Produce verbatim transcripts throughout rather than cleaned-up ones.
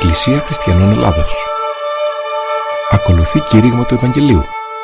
Εκκλησία Χριστιανών Ελλάδος. Ακολουθεί κήρυγμα του Ευαγγελίου.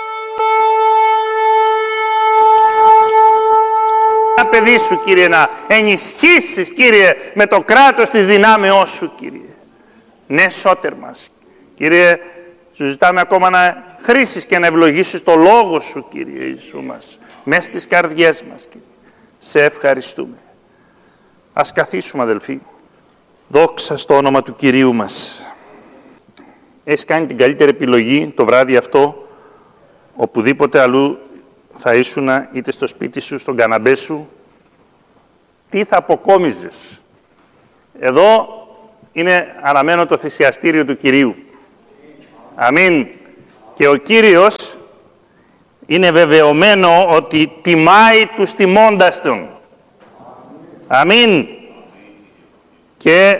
Τα παιδί σου, Κύριε, να ενισχύσεις, Κύριε, με το κράτος της δυνάμεώς σου, Κύριε. Ναι, σώτερ μας. Κύριε, σου ζητάμε ακόμα να χρήσεις και να ευλογήσεις το Λόγο σου, Κύριε Ιησού μας, μέσα στις καρδιές μας, Κύριε. Σε ευχαριστούμε. Ας καθίσουμε, αδελφοί. Δόξα στο όνομα του Κυρίου μας. Έχεις κάνει την καλύτερη επιλογή το βράδυ αυτό, οπουδήποτε αλλού θα ήσουν, είτε στο σπίτι σου, στον καναπέ σου, τι θα αποκόμιζες. Εδώ είναι αναμένο το θυσιαστήριο του Κυρίου. Αμήν. Και ο Κύριος είναι βεβαιωμένο ότι τιμάει τους τιμώντας Τον. Αμήν. Και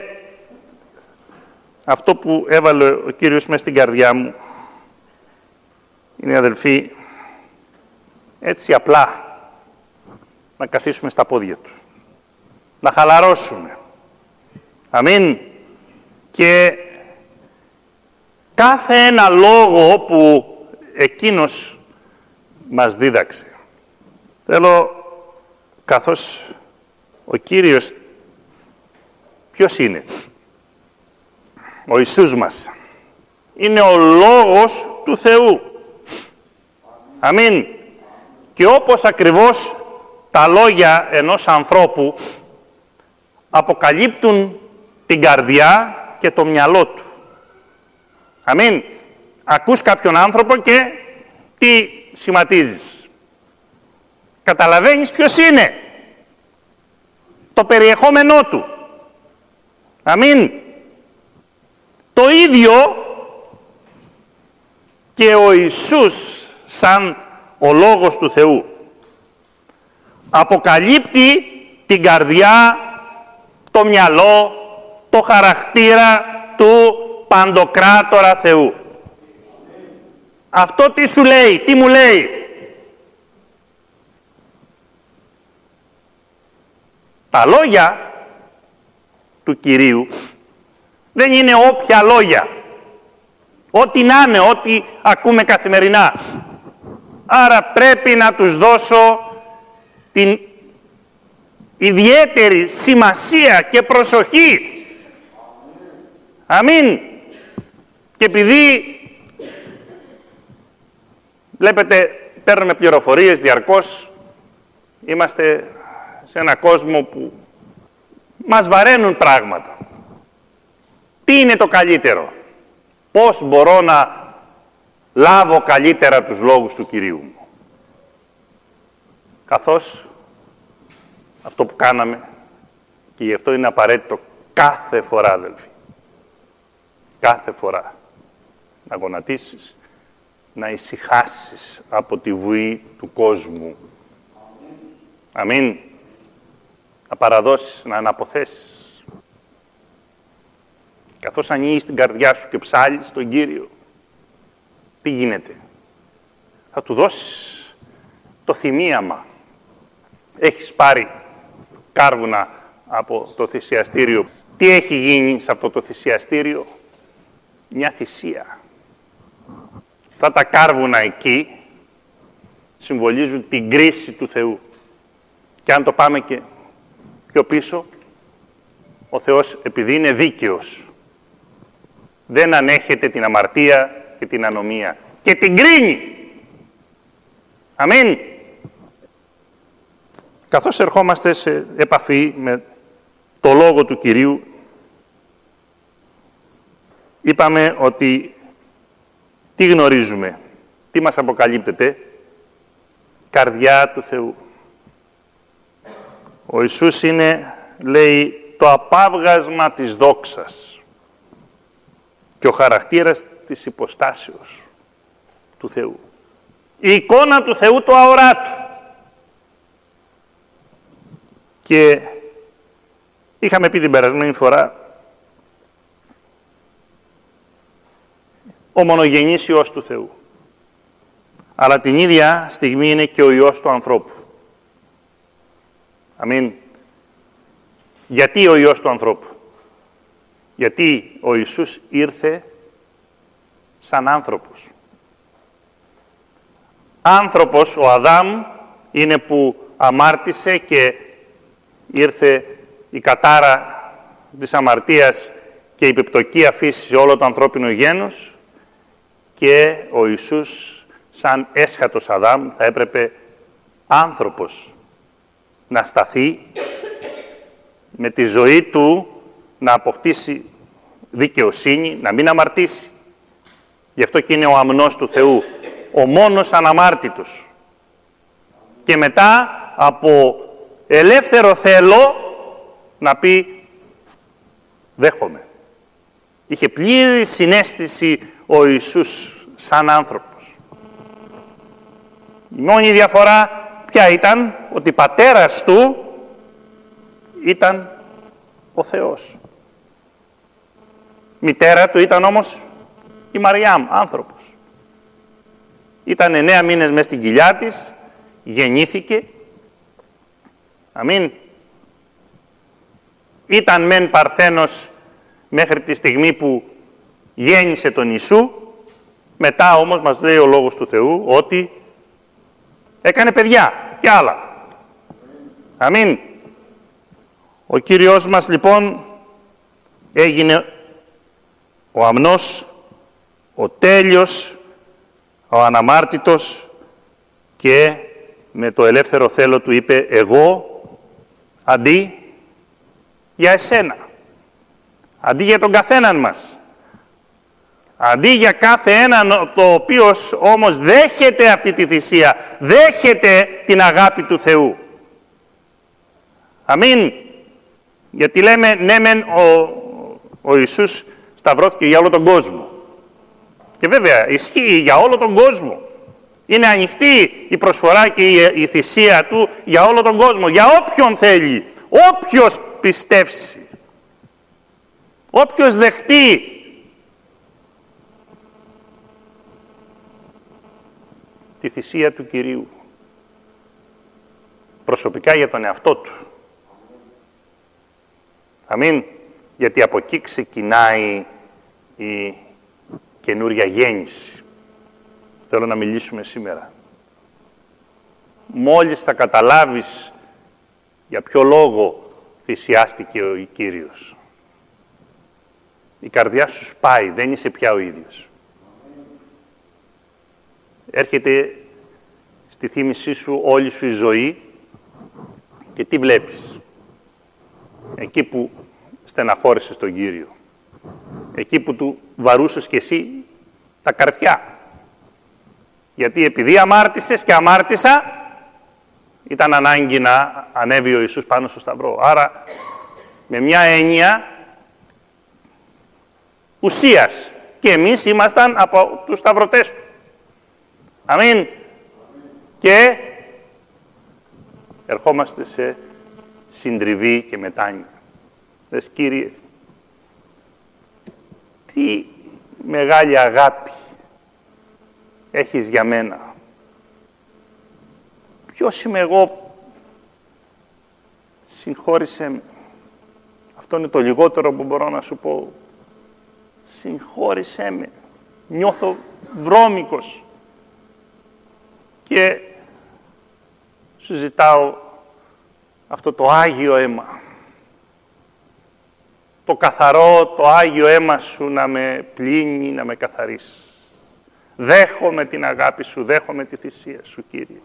αυτό που έβαλε ο Κύριος μέσα στην καρδιά μου είναι, αδελφοί, έτσι απλά να καθίσουμε στα πόδια Του, να χαλαρώσουμε. Αμήν. Και κάθε ένα λόγο που Εκείνος μας δίδαξε, θέλω, καθώς ο Κύριος ποιος είναι? Ο Ιησούς μας. Είναι ο Λόγος του Θεού. Αμήν. Και όπως ακριβώς τα λόγια ενός ανθρώπου αποκαλύπτουν την καρδιά και το μυαλό του. Αμήν. Ακούς κάποιον άνθρωπο και τι σχηματίζεις? Καταλαβαίνεις ποιος είναι. Το περιεχόμενό του. Αμήν. Το ίδιο και ο Ιησούς σαν ο Λόγος του Θεού αποκαλύπτει την καρδιά, το μυαλό, το χαρακτήρα του Παντοκράτορα Θεού. Αυτό τι σου λέει, τι μου λέει? Τα λόγια του Κυρίου δεν είναι όποια λόγια. Ό,τι να είναι, ό,τι ακούμε καθημερινά. Άρα πρέπει να τους δώσω την ιδιαίτερη σημασία και προσοχή. Αμήν. Και επειδή βλέπετε, παίρνουμε πληροφορίες διαρκώς, είμαστε σε ένα κόσμο που μας βαραίνουν πράγματα. Τι είναι το καλύτερο? Πώς μπορώ να λάβω καλύτερα τους λόγους του Κυρίου μου? Καθώς αυτό που κάναμε, και γι' αυτό είναι απαραίτητο κάθε φορά, αδελφοί, κάθε φορά να γονατίσεις, να ησυχάσεις από τη βουή του κόσμου. Αμήν. Να παραδώσεις, να αναποθέσεις. Καθώς ανοίγεις την καρδιά σου και ψάλεις τον Κύριο, τι γίνεται? Θα Του δώσεις το θυμίαμα. Έχεις πάρει κάρβουνα από το θυσιαστήριο. Τι έχει γίνει σε αυτό το θυσιαστήριο? Μια θυσία. Αυτά τα κάρβουνα εκεί συμβολίζουν την κρίση του Θεού. Και αν το πάμε και πιο πίσω, ο Θεός, επειδή είναι δίκαιος, δεν ανέχεται την αμαρτία και την ανομία και την κρίνει. Αμήν. Καθώς ερχόμαστε σε επαφή με το Λόγο του Κυρίου, είπαμε ότι τι γνωρίζουμε, τι μας αποκαλύπτεται? Καρδιά του Θεού. Ο Ιησούς είναι, λέει, το απάβγασμα της δόξας και ο χαρακτήρας της υποστάσεως του Θεού. Η εικόνα του Θεού το αοράτου. Και είχαμε πει την περασμένη φορά, ο μονογενής Υιός του Θεού. Αλλά την ίδια στιγμή είναι και ο Υιός του ανθρώπου. Αμήν. Γιατί ο Υιός του ανθρώπου? Γιατί ο Ιησούς ήρθε σαν άνθρωπος. Άνθρωπος, ο Αδάμ, είναι που αμάρτησε και ήρθε η κατάρα της αμαρτίας και η πεπτωκία φύση σε όλο το ανθρώπινο γένος, και ο Ιησούς, σαν έσχατος Αδάμ, θα έπρεπε άνθρωπος να σταθεί, με τη ζωή του να αποκτήσει δικαιοσύνη, να μην αμαρτήσει. Γι' αυτό και είναι ο αμνός του Θεού, ο μόνος αναμάρτητος. Και μετά από ελεύθερο θέλω να πει δέχομαι. Είχε πλήρη συναίσθηση ο Ιησούς σαν άνθρωπος. Η μόνη διαφορά ποια ήταν? Ότι πατέρας του ήταν ο Θεός. Μητέρα του ήταν όμως η Μαριάμ, άνθρωπος. Ήταν εννέα μήνες μες στην κοιλιά της, γεννήθηκε. Αμήν. Ήταν μεν παρθένος μέχρι τη στιγμή που γέννησε τον Ιησού, μετά όμως μας λέει ο Λόγος του Θεού ότι έκανε παιδιά και άλλα. Αμήν. Ο Κύριος μας λοιπόν έγινε ο αμνός, ο τέλειος, ο αναμάρτητος, και με το ελεύθερο θέλω του είπε εγώ αντί για εσένα, αντί για τον καθέναν μας, αντί για κάθε έναν το οποίος όμως δέχεται αυτή τη θυσία, δέχεται την αγάπη του Θεού. Αμήν. Γιατί λέμε ναι μεν ο, ο Ιησούς σταυρώθηκε για όλο τον κόσμο. Και βέβαια ισχύει για όλο τον κόσμο. Είναι ανοιχτή η προσφορά και η, η θυσία του για όλο τον κόσμο, για όποιον θέλει, όποιος πιστεύσει, όποιος δεχτεί. Τη θυσία του Κυρίου. Προσωπικά για τον εαυτό του. Αμήν. Γιατί από εκεί ξεκινάει η καινούρια γέννηση. Θέλω να μιλήσουμε σήμερα. Μόλις θα καταλάβεις για ποιο λόγο θυσιάστηκε ο Κύριος, η καρδιά σου σπάει, δεν είσαι πια ο ίδιος. Έρχεται στη θύμησή σου όλη σου η ζωή και τι βλέπεις? Εκεί που στεναχώρησες τον Κύριο, εκεί που του βαρούσες κι εσύ τα καρφιά. Γιατί επειδή αμάρτησες και αμάρτησα, ήταν ανάγκη να ανέβει ο Ιησούς πάνω στο σταυρό. Άρα, με μια έννοια ουσίας, και εμείς ήμασταν από τους σταυρωτές του. Αμήν. Και ερχόμαστε σε συντριβή και μετάνοια. Λες, Κύριε, τι μεγάλη αγάπη έχεις για μένα. Ποιος είμαι εγώ? Συγχώρησέ με. Αυτό είναι το λιγότερο που μπορώ να σου πω. Συγχώρησέ με. Νιώθω βρώμικος. Και σου ζητάω αυτό το Άγιο αίμα. Το καθαρό, το Άγιο αίμα σου να με πλύνει, να με καθαρίσει. Δέχομαι την αγάπη σου, δέχομαι τη θυσία σου, Κύριε.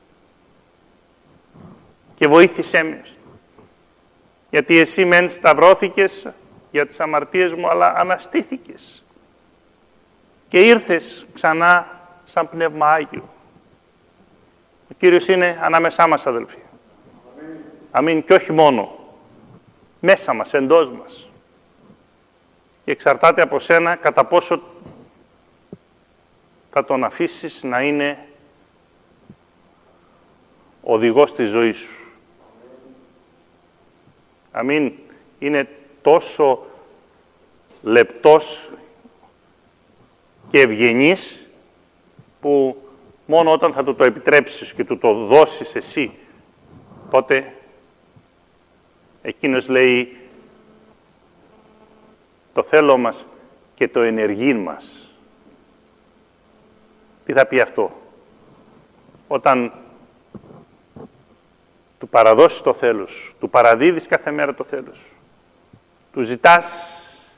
Και βοήθησέ με. Γιατί εσύ μεν σταυρώθηκες για τις αμαρτίες μου, αλλά αναστήθηκες. Και ήρθες ξανά σαν Πνεύμα Άγιο. Ο Κύριος είναι ανάμεσά μας, αδελφοί. Αμήν. Και όχι μόνο. Μέσα μας, εντός μας. Και εξαρτάται από σένα κατά πόσο θα τον αφήσεις να είναι οδηγός της ζωής σου. Αμήν. Είναι τόσο λεπτός και ευγενής που μόνο όταν θα του το επιτρέψεις και του το δώσεις εσύ, τότε εκείνος λέει το θέλω μας και το ενεργήν μας. Τι θα πει αυτό? Όταν του παραδώσεις το θέλος σου, του παραδίδεις κάθε μέρα το θέλος σου, του ζητάς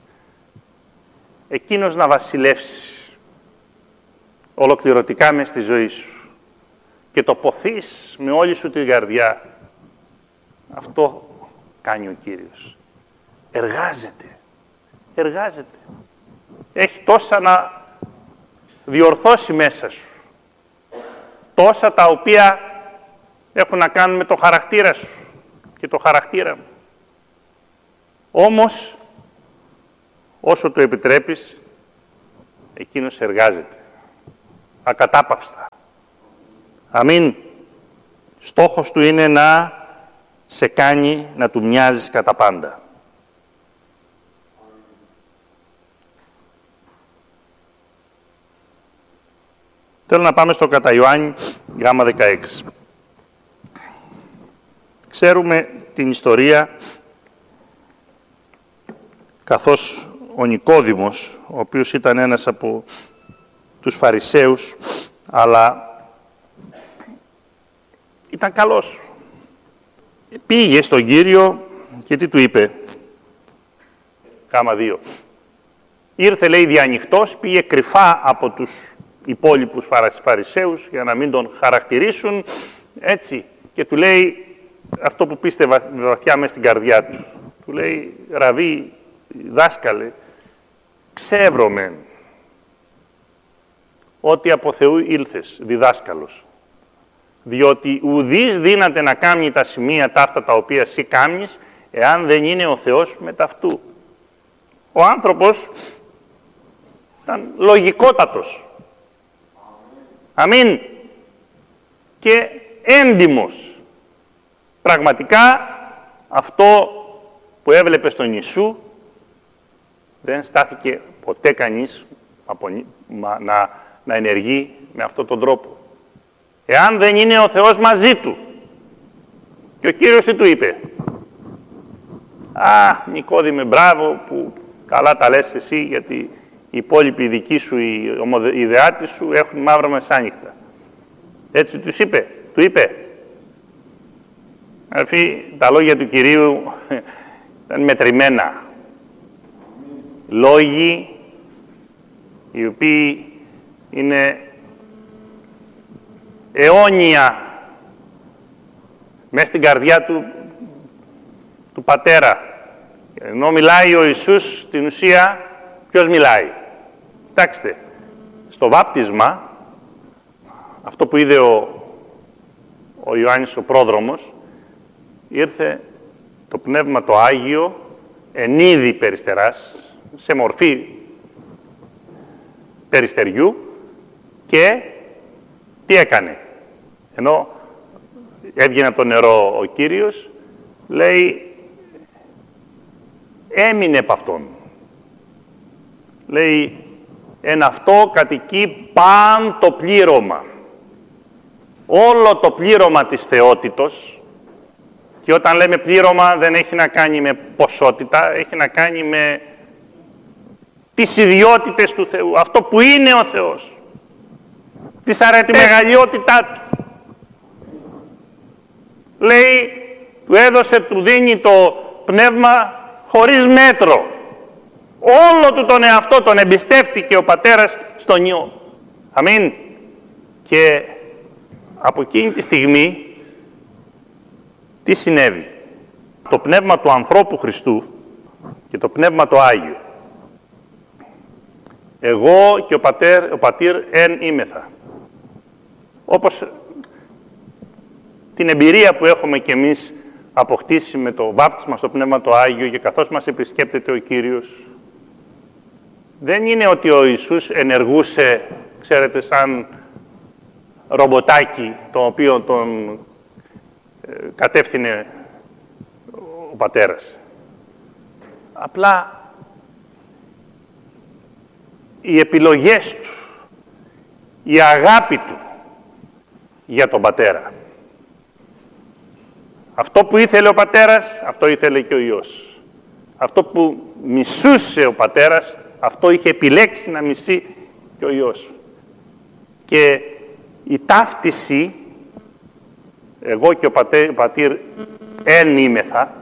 εκείνος να βασιλεύσει ολοκληρωτικά μες στη ζωή σου και το ποθείς με όλη σου την καρδιά, αυτό κάνει ο Κύριος. Εργάζεται. Εργάζεται. Έχει τόσα να διορθώσει μέσα σου. Τόσα τα οποία έχουν να κάνουν με το χαρακτήρα σου και το χαρακτήρα μου. Όμως, όσο το επιτρέπεις, εκείνος εργάζεται. Ακατάπαυστα. Αμήν. Στόχος του είναι να σε κάνει να του μοιάζεις κατά πάντα. Θέλω να πάμε στο κατά Ιωάννη γάμα δεκαέξι. Ξέρουμε την ιστορία καθώς ο Νικόδημος, ο οποίος ήταν ένας από τους Φαρισαίους, αλλά ήταν καλός. Πήγε στον Κύριο και τι του είπε? Γάμα δύο. Ήρθε, λέει, διανυχτός, πήγε κρυφά από τους υπόλοιπους Φαρισαίους για να μην τον χαρακτηρίσουν, έτσι, και του λέει αυτό που πίστευε βαθιά μέσα στην καρδιά του. Του λέει, Ραβί, δάσκαλε, ξεύρωμεν ότι από Θεού ήλθες, διδάσκαλος, διότι ουδής δύναται να κάνει τα σημεία ταύτα τα οποία εσύ κάμνεις, εάν δεν είναι ο Θεός με ταυτού. Ο άνθρωπος ήταν λογικότατος. Αμήν. Και έντιμος. Πραγματικά αυτό που έβλεπε στον Ιησού δεν στάθηκε ποτέ κανείς από, να, να ενεργεί με αυτόν τον τρόπο. Εάν δεν είναι ο Θεός μαζί του. Και ο Κύριος τι του είπε? Α, Νικόδημε, μπράβο που καλά τα λες εσύ, γιατί οι υπόλοιποι δικοί σου, οι ιδεάτες σου έχουν μαύρα μεσάνυχτα. Έτσι τους είπε, του είπε. Αδελφοί, τα λόγια του Κυρίου ήταν μετρημένα. Λόγοι οι οποίοι είναι αιώνια μέσα στην καρδιά του, του Πατέρα. Ενώ μιλάει ο Ιησούς, στην ουσία, ποιος μιλάει? Κοιτάξτε, στο βάπτισμα, αυτό που είδε ο, ο Ιωάννης ο πρόδρομος, ήρθε το Πνεύμα το Άγιο εν είδη περιστεράς, σε μορφή περιστεριού, και τι έκανε? Ενώ έβγαινε από το νερό ο Κύριος, λέει, έμεινε επ' αυτόν. Λέει, εν αυτό κατοικεί παν το πλήρωμα. Όλο το πλήρωμα της θεότητος, και όταν λέμε πλήρωμα δεν έχει να κάνει με ποσότητα, έχει να κάνει με τις ιδιότητες του Θεού, αυτό που είναι ο Θεός, τη αρέτη μεγαλειότητά του. Λέει, του έδωσε, του δίνει το πνεύμα χωρίς μέτρο. Όλο του τον εαυτό τον εμπιστεύτηκε ο Πατέρας στον Υιό. Αμήν. Και από εκείνη τη στιγμή τι συνέβη? Το πνεύμα του ανθρώπου Χριστού και το πνεύμα το Άγιο. Εγώ και ο Πατέρ, ο Πατήρ ενήμεθα. Όπως την εμπειρία που έχουμε κι εμείς αποκτήσει με το βάπτισμα στο Πνεύμα το Άγιο, και καθώς μας επισκέπτεται ο Κύριος, δεν είναι ότι ο Ιησούς ενεργούσε, ξέρετε, σαν ρομποτάκι, το οποίο τον ε, κατεύθυνε ο Πατέρας. Απλά οι επιλογές του, η αγάπη του για τον Πατέρα. Αυτό που ήθελε ο Πατέρας, αυτό ήθελε και ο Υιός. Αυτό που μισούσε ο πατέρας, αυτό είχε επιλέξει να μισεί και ο Υιός. Και η ταύτιση, εγώ και ο πατέ, πατήρ εν είμεθα,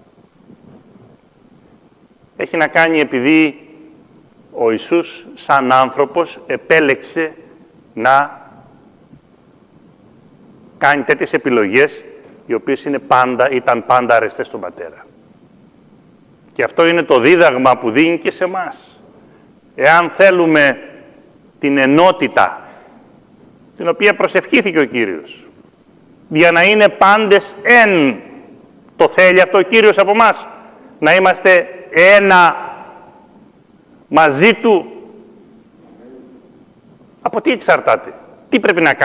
έχει να κάνει επειδή ο Ιησούς σαν άνθρωπος επέλεξε να κάνει τέτοιες επιλογές, οι οποίες είναι πάντα, ήταν πάντα αρεστές στον Πατέρα. Και αυτό είναι το δίδαγμα που δίνει και σε εμάς. Εάν θέλουμε την ενότητα, την οποία προσευχήθηκε ο Κύριος, για να είναι πάντες εν, το θέλει αυτό ο Κύριος από μας, να είμαστε ένα μαζί Του. Από τι εξαρτάται, τι πρέπει να κάνουμε.